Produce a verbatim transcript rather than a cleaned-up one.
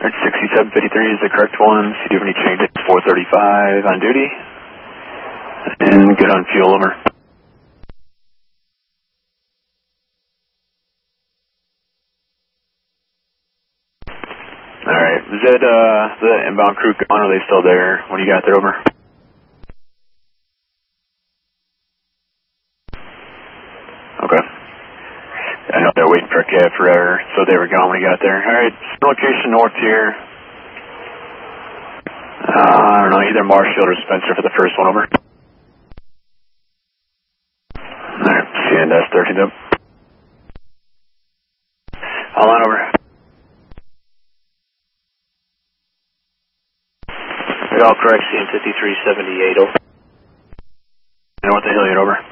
sixty-seven fifty-three is the correct one. So do you have any changes? four thirty-five on duty. And good on fuel, over. Alright, is that uh, the inbound crew gone, or are they still there? What do you got there, over? Okay. I know they're waiting for a cab forever, so they were gone when he got there. Alright, location north here. Uh, I don't know, either Marshfield or Spencer for the first one, over. Alright, C N S thirteen up. All on, over. All correct, C N fifty-three seventy-eight, over. North of Hilliard, over.